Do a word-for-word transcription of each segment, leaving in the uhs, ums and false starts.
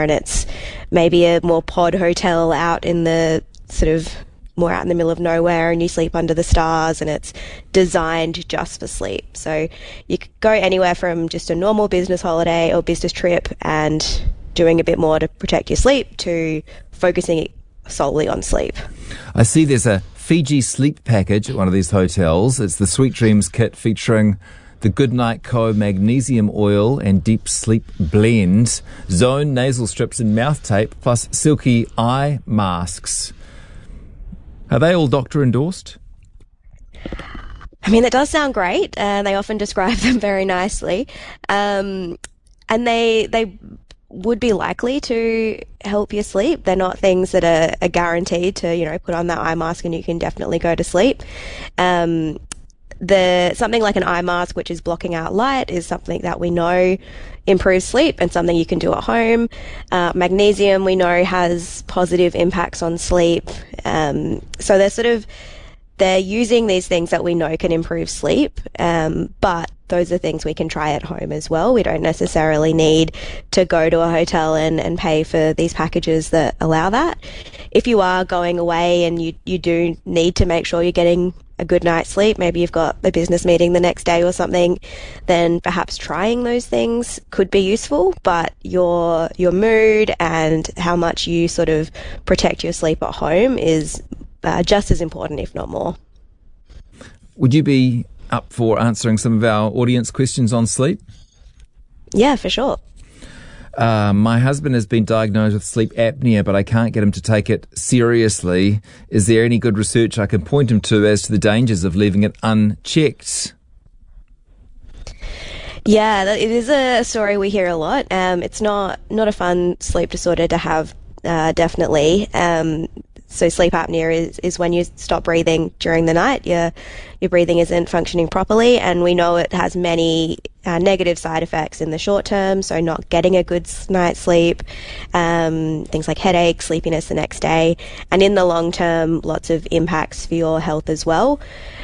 and it's maybe a more pod hotel out in the sort of more out in the middle of nowhere, and you sleep under the stars, and it's designed just for sleep. So you could go anywhere from just a normal business holiday or business trip and doing a bit more to protect your sleep to focusing solely on sleep. I see there's a Fiji sleep package at one of these hotels. It's the Sweet Dreams kit featuring the Goodnight Co magnesium oil and deep sleep blend, Zone nasal strips and mouth tape, plus silky eye masks. Are they all doctor endorsed? I mean, that does sound great, and they often describe them very nicely. Um, and they they would be likely to help you sleep. They're not things that are, are guaranteed to, you know, put on that eye mask and you can definitely go to sleep. Um, the something like an eye mask, which is blocking out light, is something that we know improves sleep and something you can do at home. Uh, magnesium, we know, has positive impacts on sleep. Um, so they're sort of, they're using these things that we know can improve sleep, um, but those are things we can try at home as well. We don't necessarily need to go to a hotel and, and pay for these packages that allow that. If you are going away and you, you do need to make sure you're getting a good night's sleep, maybe you've got a business meeting the next day or something, then perhaps trying those things could be useful, but your your mood and how much you sort of protect your sleep at home is uh, just as important, if not more. Would you be up for answering some of our audience questions on sleep? Yeah, for sure. Uh, my husband has been diagnosed with sleep apnea, but I can't get him to take it seriously. Is there any good research I can point him to as to the dangers of leaving it unchecked? Yeah, it is a story we hear a lot. Um, it's not, not a fun sleep disorder to have, uh, definitely. Um, So sleep apnea is, is when you stop breathing during the night. Your your breathing isn't functioning properly, and we know it has many uh, negative side effects in the short term, so not getting a good night's sleep, um, things like headache, sleepiness the next day, and in the long term, lots of impacts for your health as well.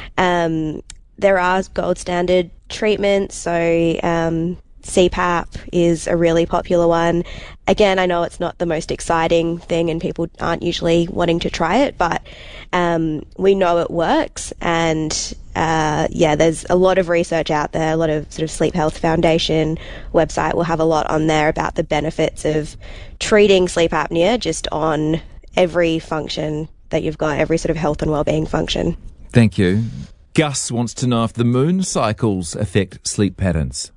Um, there are gold standard treatments, so um, C PAP is a really popular one. Again, I know it's not the most exciting thing and people aren't usually wanting to try it, but um, we know it works. And uh, yeah, there's a lot of research out there. A lot of sort of Sleep Health Foundation website will have a lot on there about the benefits of treating sleep apnea just on every function that you've got, every sort of health and wellbeing function. Thank you. Gus wants to know if the moon cycles affect sleep patterns.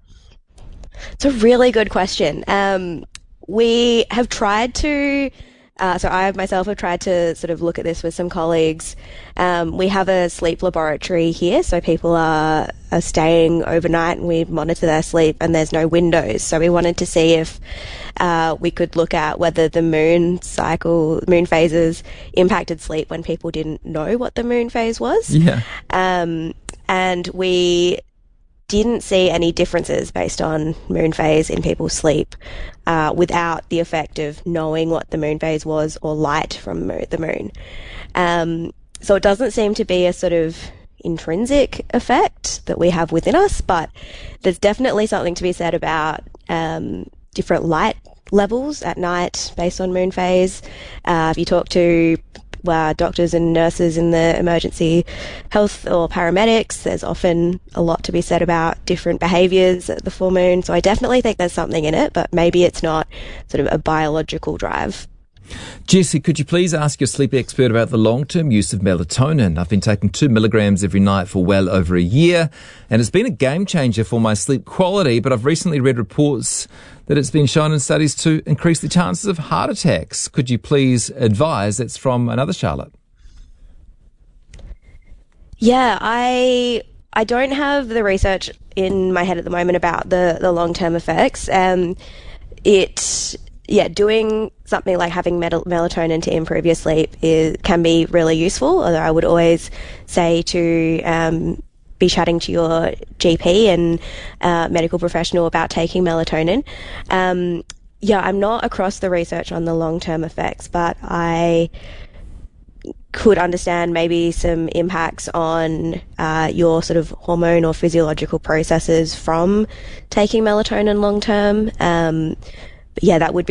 It's a really good question. Um, we have tried to, uh, so I myself have tried to sort of look at this with some colleagues. Um, we have a sleep laboratory here, so people are, are staying overnight and we monitor their sleep, and there's no windows. So we wanted to see if uh, we could look at whether the moon cycle, moon phases impacted sleep when people didn't know what the moon phase was. Yeah. Um, and we didn't see any differences based on moon phase in people's sleep uh, without the effect of knowing what the moon phase was or light from mo- the moon. Um, so it doesn't seem to be a sort of intrinsic effect that we have within us, but there's definitely something to be said about um, different light levels at night based on moon phase. Uh, if you talk to Uh, doctors and nurses in the emergency health or paramedics, there's often a lot to be said about different behaviours at the full moon. So I definitely think there's something in it, but maybe it's not sort of a biological drive. Jessie, could you please ask your sleep expert about the long-term use of melatonin? I've been taking two milligrams every night for well over a year, and it's been a game changer for my sleep quality, but I've recently read reports that it's been shown in studies to increase the chances of heart attacks. Could you please advise? That's from another Charlotte. Yeah, I I don't have the research in my head at the moment about the, the long-term effects. Um, it... Yeah, doing something like having mel- melatonin to improve your sleep is, can be really useful, although I would always say to um, be chatting to your G P and uh, medical professional about taking melatonin. Um, yeah, I'm not across the research on the long-term effects, but I could understand maybe some impacts on uh, your sort of hormone or physiological processes from taking melatonin long-term. Um, but yeah, that would be